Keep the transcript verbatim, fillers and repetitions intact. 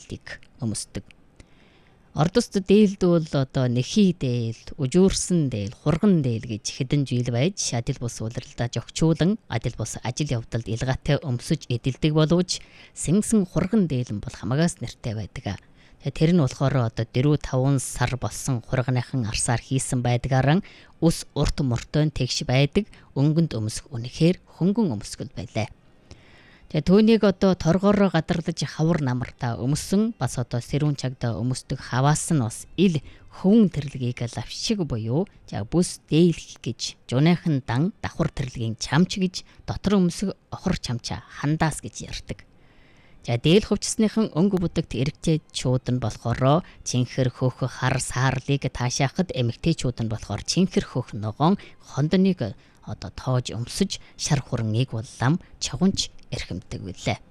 дээлийг өмсдөг. Ордост дээлд бол одоо нэхий дээл, үжүүрсэн дээл, хурган дээл гэж хэдэн жил байж адил бус улиралдаа жогчуулан адил бус ажил явдалд илгаатай өмсөж эдэлдэг боловч сэнгсэн хурган дээл нь бол хамаагаас нэртэй байдаг. Тэр нь болохоор одоо дөрөв таван сар болсон хурганыхан арсаар хийсэн байдгаараа ус урт мөртөө тэгш байдаг, өнгөнд өмсөх үнэхээр хөнгөн өмсгөл байлаа. Тэгээ түүнийг одоо торгороо гадарлаж хавар намартаа өмсөн бас одоо сэрүүн чагда өмсдөг хаваас нь бас ил хөвөн тэрлэгийг лавшиг буюу за бүс дээл гэж жуныхан дан давхар тэрлэгийн чамч гэж дотор өмсөх охор чамчаа хандаас гэж ярьдаг. За дээл хувцсныхан өнгө бүтэгт эрэгтэй чууд нь болохоор чинхэр хөөх хар саарлыг таашаахад эмэгтэйчүүд нь болохоор чинхэр хөөх ногоон хондоныг одоо тоож өмсөж шар хурангийг бол лам чавганч эрхэмдэг билээ.